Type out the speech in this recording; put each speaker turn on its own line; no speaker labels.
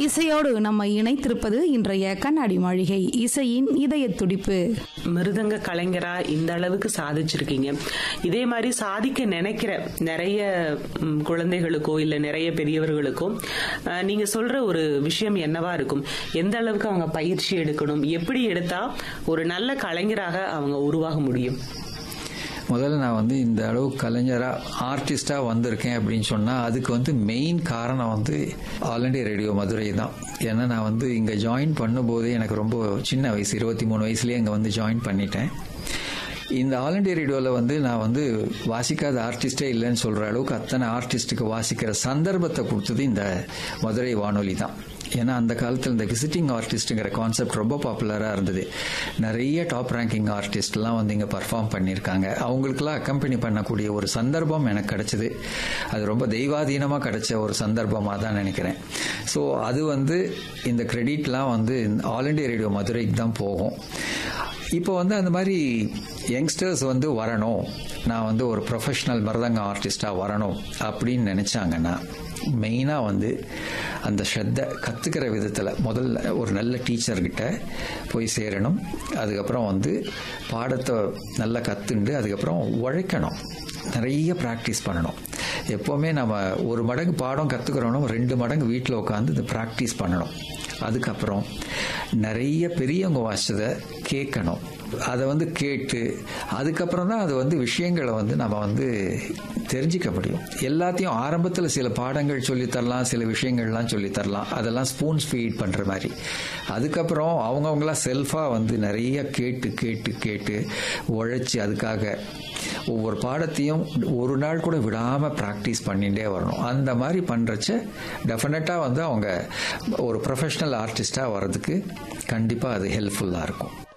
இசையோடு நம்ம இணைத்திருப்பது இன்றைய கண்ணாடி மாளிகை, இசையின் இதய துடிப்பு.
மிருதங்க கலைஞரா இந்த அளவுக்கு சாதிச்சிருக்கீங்க. இதே மாதிரி சாதிக்க நினைக்கிற நிறைய குழந்தைகளுக்கோ இல்ல நிறைய பெரியவர்களுக்கோ நீங்க சொல்ற ஒரு விஷயம் என்னவா இருக்கும்? எந்த அளவுக்கு அவங்க பயிற்சி எடுக்கணும்? எப்படி எடுத்தா ஒரு நல்ல கலைஞராக அவங்க உருவாக முடியும்?
முதல்ல நான் இந்த அளவு கலைஞராக ஆர்டிஸ்டாக வந்திருக்கேன் அப்படின்னு சொன்னால் அதுக்கு மெயின் காரணம் ஆல் இண்டியா ரேடியோ மதுரை தான். ஏன்னா நான் இங்கே ஜாயின் பண்ணும்போதே எனக்கு ரொம்ப சின்ன வயசு, 23 வயசுலேயே இங்கே ஜாயின் பண்ணிட்டேன். இந்த ஆல் இண்டியா ரேடியோவில் நான் வாசிக்காத ஆர்டிஸ்டே இல்லைன்னு சொல்கிற அளவுக்கு அத்தனை ஆர்டிஸ்ட்டுக்கு வாசிக்கிற சந்தர்ப்பத்தை கொடுத்தது இந்த மதுரை வானொலி தான். ஏன்னா அந்த காலத்தில் இந்த விசிட்டிங் ஆர்டிஸ்ட்டுங்கிற கான்செப்ட் ரொம்ப பாப்புலராக இருந்தது. நிறைய டாப் ரேங்கிங் ஆர்டிஸ்ட்லாம் இங்கே பர்ஃபார்ம் பண்ணியிருக்காங்க. அவங்களுக்கெல்லாம் அக்கம்பெனி பண்ணக்கூடிய ஒரு சந்தர்ப்பம் எனக்கு கிடைச்சது. அது ரொம்ப தெய்வாதீனமாக கிடைச்ச ஒரு சந்தர்ப்பமாக தான் நினைக்கிறேன். ஸோ அது இந்த கிரெடிட்லாம் ஆல் இண்டியா ரேடியோ மதுரைக்கு தான் போகும். இப்போ அந்த மாதிரி யங்ஸ்டர்ஸ் வரணும், நான் ஒரு ப்ரொஃபஷனல் மிருதங்க ஆர்டிஸ்டாக வரணும் அப்படின்னு நினச்சாங்கன்னா மெயினாக அந்த ஸ்ரத்தை கற்றுக்கிற விதத்தில் முதல்ல ஒரு நல்ல டீச்சர்கிட்ட போய் சேரணும். அதுக்கப்புறம் பாடத்தை நல்லா கற்றுண்டு அதுக்கப்புறம் உழைக்கணும், நிறைய ப்ராக்டிஸ் பண்ணணும். எப்போவுமே நம்ம ஒரு மடங்கு பாடம் கற்றுக்கிறோன்னா 2 மடங்கு வீட்டில் உட்காந்து இந்த ப்ராக்டிஸ் பண்ணணும். அதுக்கப்புறம் நிறைய பெரியவங்க வாசிச்சதை கேட்கணும். அதை கேட்டு அதுக்கப்புறம் தான் அது விஷயங்களை நம்ம தெரிஞ்சிக்க முடியும். எல்லாத்தையும் ஆரம்பத்தில் சில பாடங்கள் சொல்லித்தரலாம், சில விஷயங்கள்லாம் சொல்லித்தரலாம், அதெல்லாம் ஸ்பூன் ஃபீட் பண்ணுற மாதிரி. அதுக்கப்புறம் அவங்கவுங்களாம் செல்ஃபாக நிறைய கேட்டு கேட்டு கேட்டு உழைச்சி அதுக்காக ஒவ்வொரு பாடத்தையும் ஒரு நாள் கூட விடாமல் ப்ராக்டிஸ் பண்ணிகிட்டே வரணும். அந்த மாதிரி பண்ணுறச்ச டெஃபினட்டாக அவங்க ஒரு ப்ரொஃபஷ்னல் ஆர்டிஸ்டாக வர்றதுக்கு கண்டிப்பாக அது ஹெல்ப்ஃபுல்லாக இருக்கும்.